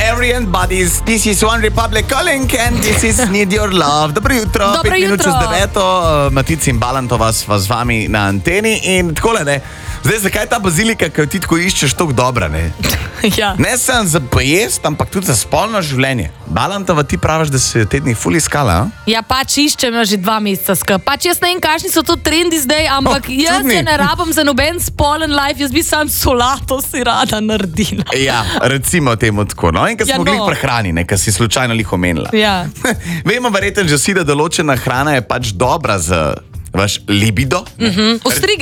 Arian Buddies. This is One Republic calling and this is Need Your Love. Dobro jutro. Dobro 5 minut jutro. čez 9. Matic in Balantova sva z vami na anteni in takole, ne. Zdaj, zakaj ta bazilika, ki jo ti tako iščeš, tako dobra, ne? Ja. Ne samo za pojest, ampak tudi za spolno življenje. Balantova, ti praviš, da si te dni ful iskala, a? Ja, pač iščem jo že 2 meseca skupaj. Pač jaz ne vem, kakšni so to trendi zdaj, ampak jaz čudni. se ne rabim za noben spolen life, jaz bi sam solato si rada naredila. Ja, recimo temu tako, no? In ko Ja, smo no. glih prehrani, ne, ko si slučajno lih omenila. Ja. Vemo verjetno že vsi, da določena hrana je pač dobra za vaš libido. Ostrige